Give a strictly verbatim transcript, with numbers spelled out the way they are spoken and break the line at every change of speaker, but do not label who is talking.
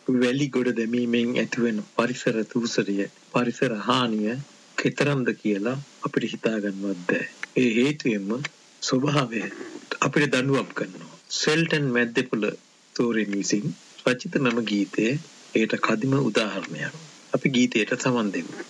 වැලි ගොඩ දැමීමෙන් ඇතිවෙන පරිසර දූෂණය පරිසර හානිය කෙතරම්ද කියලා අපිට හිතා ගන්නවත් බෑ. ඒ හේතුවෙන්ම ස්වභාවය අපිට දඬුවම් කරනවා. සෙල්ටන් මැද්දේපොළ තෝරෙන් විසින් රචිත මෙම ගීතය ඒට කදිම උදාහරණයක්. අපි ගීතයට සමන් දෙමු.